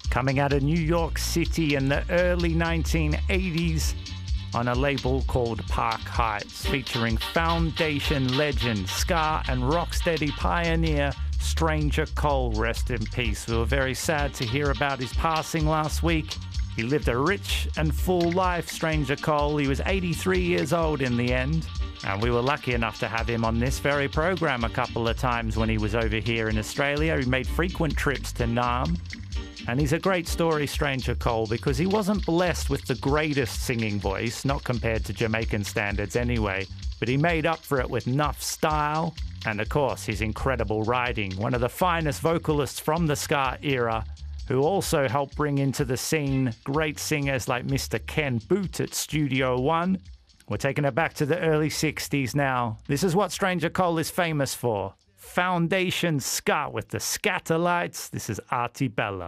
coming out of New York City in the early 1980s on a label called Park Heights, featuring Foundation legend, ska and rocksteady pioneer Stranger Cole, rest in peace. We were very sad to hear about his passing last week. He lived a rich and full life, Stranger Cole. He was 83 years old in the end. And we were lucky enough to have him on this very program a couple of times when he was over here in Australia. He made frequent trips to Naarm. And he's a great story, Stranger Cole, because he wasn't blessed with the greatest singing voice, not compared to Jamaican standards anyway, but he made up for it with enough style and, of course, his incredible writing. One of the finest vocalists from the ska era, who also helped bring into the scene great singers like Mr. Ken Boothe at Studio One. We're taking it back to the early 60s now. This is what Stranger Cole is famous for. Foundation ska with the Scatterlights. This is Artie Bella.